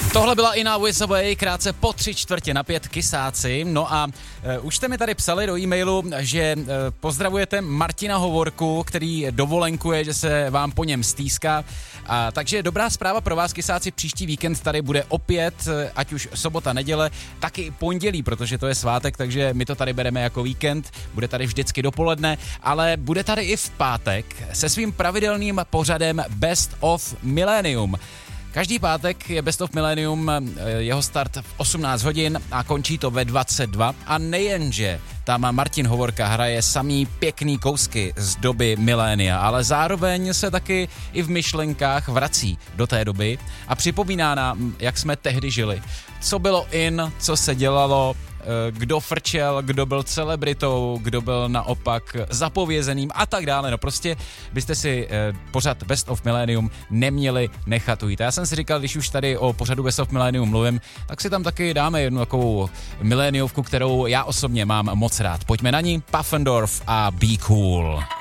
Tohle byla Inna With Away, krátce po 3:45 Kysáci. No a už jste mi tady psali do e-mailu, že pozdravujete Martina Hovorku, který dovolenkuje, že se vám po něm stýská. Takže dobrá zpráva pro vás, Kysáci, příští víkend tady bude opět, ať už sobota, neděle, taky pondělí, protože to je svátek, takže my to tady bereme jako víkend, bude tady vždycky dopoledne, ale bude tady i v pátek se svým pravidelným pořadem Best of Millennium. Každý pátek je Best of Millennium, jeho start v 18 hodin a končí to ve 22. A nejenže tam Martin Hovorka hraje samý pěkný kousky z doby milénia, ale zároveň se taky i v myšlenkách vrací do té doby a připomíná nám, jak jsme tehdy žili. Co bylo in, co se dělalo, kdo frčel, kdo byl celebritou, kdo byl naopak zapovězeným a tak dále. No prostě byste si pořad Best of Millennium neměli nechat ujít. Já jsem si říkal, když už tady o pořadu Best of Millennium mluvím, tak si tam taky dáme jednu takovou miléniovku, kterou já osobně mám moc rád. Pojďme na ní, Puffendorf a Be Cool.